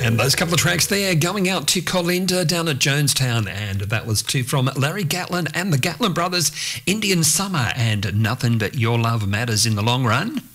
And those couple of tracks there going out to Colinda down at Jonestown, and that was from Larry Gatlin and the Gatlin Brothers, Indian Summer and Nothing But Your Love Matters in the Long Run.